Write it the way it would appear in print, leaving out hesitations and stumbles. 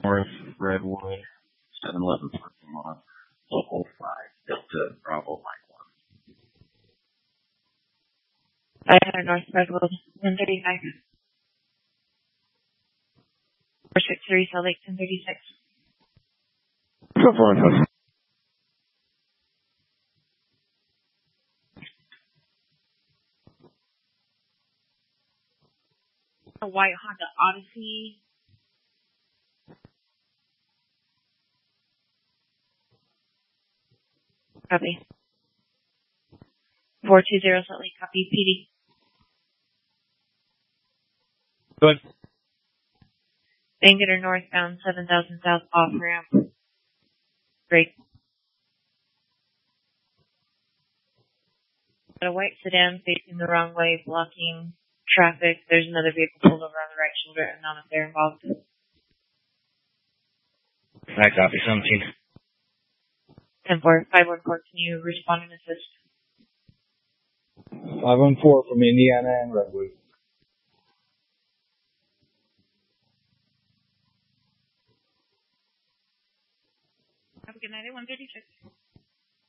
North Redwood, 711 parking lot, local 5, Delta Bravo Mike 1. 500 North Redwood, 135. 463 Salt Lake, 1036. So far, touch. A white Honda Odyssey. Copy. 420 Salt Lake, copy. PD. Good. Bangerter northbound, 7000 south off ramp. Great. Got a white sedan facing the wrong way, blocking traffic. There's another vehicle pulled over on the right shoulder and none of they're involved. I copy 17. 10-4, 514, can you respond and assist? 514 from Indiana and Redwood. Have a good night at 136.